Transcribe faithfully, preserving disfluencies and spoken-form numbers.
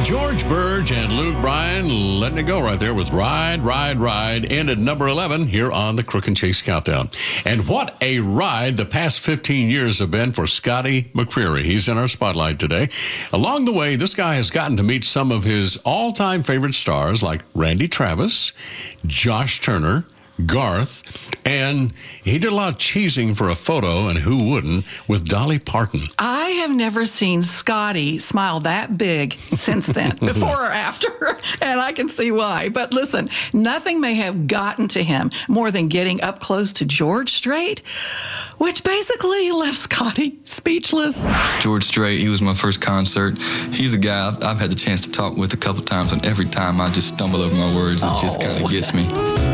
George Burge and Luke Bryan letting it go right there with Ride, Ride, Ride. Ended number eleven here on the Crook and Chase Countdown. And what a ride the past fifteen years have been for Scotty McCreery. He's in our spotlight today. Along the way, this guy has gotten to meet some of his all-time favorite stars like Randy Travis, Josh Turner, Garth, and he did a lot of cheesing for a photo, and who wouldn't, with Dolly Parton. I have never seen Scotty smile that big since then, before or after, and I can see why. But listen, nothing may have gotten to him more than getting up close to George Strait, which basically left Scotty speechless. George Strait, he was my first concert. He's a guy I've, I've had the chance to talk with a couple times, and every time I just stumble over my words. It oh. just kind of gets me.